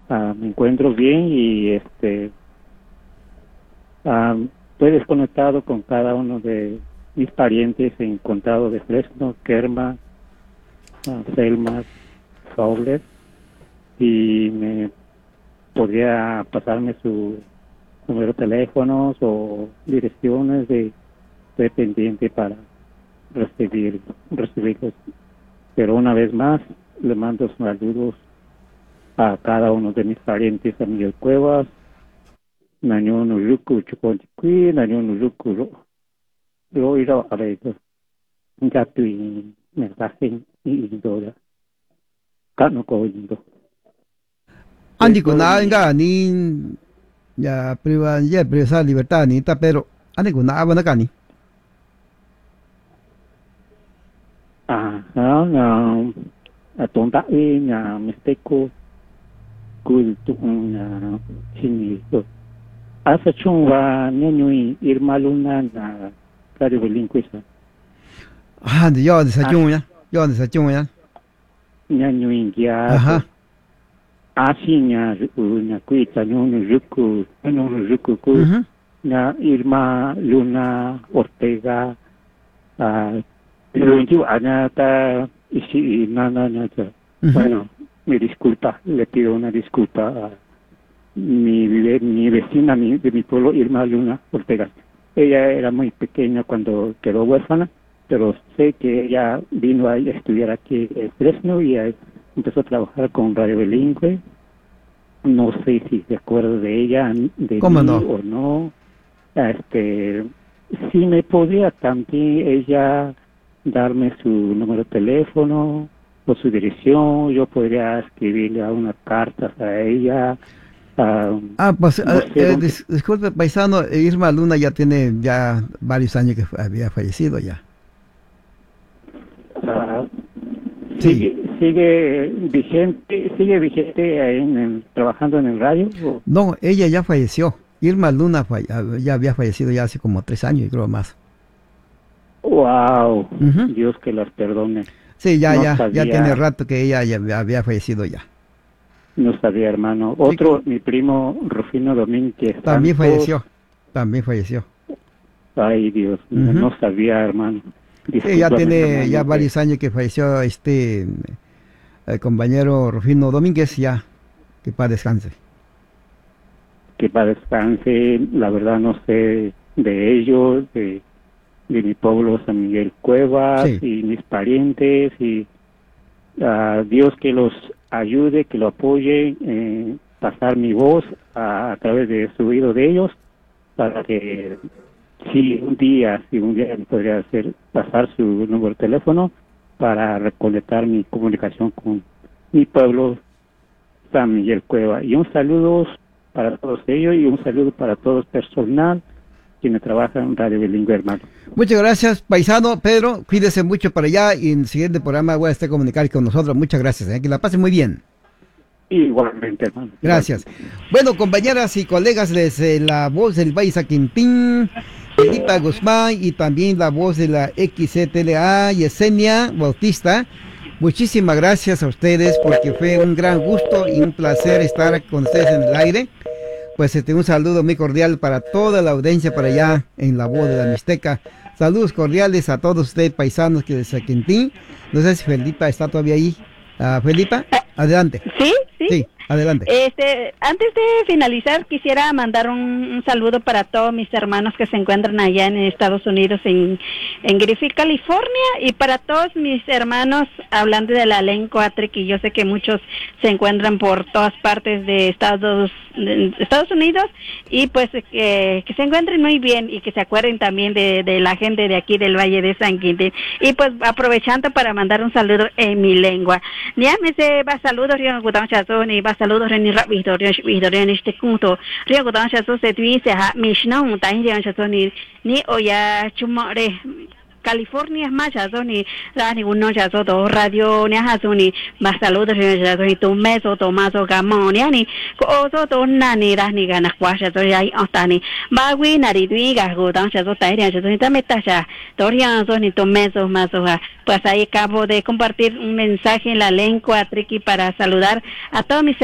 me encuentro bien y estoy desconectado con cada uno de mis parientes en Condado de Fresno, Kerma, Selma, Fowler, y me podría pasarme su número de teléfonos o direcciones estoy pendiente para recibirlos. Pero una vez más, le mando saludos a cada uno de mis parientes, a Miguel Cuevas, Naño Nuyuku Chukonchikui, Naño Nuyuku Loiro Aredo, Gatu y mensaje y Indora, Kano Koindo. Andi kuna nga ni ya privada libertad ni ta pero andi kuna abana kani. Tonta na misteko kultu na chinizo. Asa chungwa nyanyui Irma Luna na Radio Belinquisa. Andi yo de sa chung ya. Nyanyui ya. Ajá. Asinya na kuita Nunujuku ku na Irma Luna Ortega pero Anata y nana. Bueno, me disculpa, le pido una disculpa a mi vecina de mi pueblo, Irma Luna Ortega. Ella era muy pequeña cuando quedó huérfana, pero sé que ella vino a estudiar aquí en Fresno y empezó a trabajar con Radio Bilingüe. No sé si se acuerda de ella, de ¿Cómo mí no? o no. Si me podría también ella darme su número de teléfono o su dirección, yo podría escribirle unas cartas a ella. Pues No sé disculpe paisano, Irma Luna ya tiene ya varios años que había fallecido ya. Sí. Sigue vigente ahí trabajando en el radio. ¿O? No, ella ya falleció. Irma Luna ya había fallecido ya hace como 3 años y creo más. Wow, Dios que las perdone. Sí, No ya sabía. tiene rato que ella ya había fallecido ya. No sabía, hermano. Sí. Otro, mi primo Rufino Domínguez. También Santos. falleció. Ay, Dios, no sabía, hermano. Sí, ya tiene hermano, ya varios años que falleció el compañero Rufino Domínguez, ya, que para descanse. Que para descanse, la verdad no sé de ellos, de mi pueblo San Miguel Cuevas, Sí. y mis parientes, y Dios que los ayude, que lo apoye, pasar mi voz a través de su oído de ellos, para que si un día me podría pasar su número de teléfono para recolectar mi comunicación con mi pueblo San Miguel Cueva. Y un saludo para todos ellos y un saludo para todo el personal quienes trabajan en Radio Bilingüe, hermano. Muchas gracias, paisano Pedro. Cuídese mucho para allá y en el siguiente programa voy a estar comunicar con nosotros. Muchas gracias. Que la pase muy bien. Igualmente, hermano. Gracias. Bueno, compañeras y colegas, desde la voz del Baiza Quintín, Felipa Guzmán y también la voz de la XCTLA, Yesenia Bautista. Muchísimas gracias a ustedes porque fue un gran gusto y un placer estar con ustedes en el aire. Pues un saludo muy cordial para toda la audiencia para allá en la voz de la Mixteca. Saludos cordiales a todos ustedes paisanos que de Quintín. No sé si Felipa está todavía ahí. Felipa, adelante. Sí, adelante. Antes de finalizar, quisiera mandar un saludo para todos mis hermanos que se encuentran allá en Estados Unidos, en Griffith, California, y para todos mis hermanos hablando de la lengua que yo sé que muchos se encuentran por todas partes de Estados Unidos, y pues que se encuentren muy bien y que se acuerden también de la gente de aquí del Valle de San Quintín. Y pues aprovechando para mandar un saludo en mi lengua. Niamese va saludos rio gudang chazo ni va saludos ni rap Victoria ni este punto rio gudang chazo se tuise ha mishna un tan rio chazo ni oya chumore California más chazo ni rani uno chazo do radio ni chazo ni va saludos rio chazo ni tu meso tomaso gamon ni oso to nani rani gana kwa chazo ai otani ba wi nari tui ga gudang chazo tai rio chazo ni tameta cha torian so ni tu meso maso ha. Pues ahí acabo de compartir un mensaje en la lengua triqui para saludar a todos mis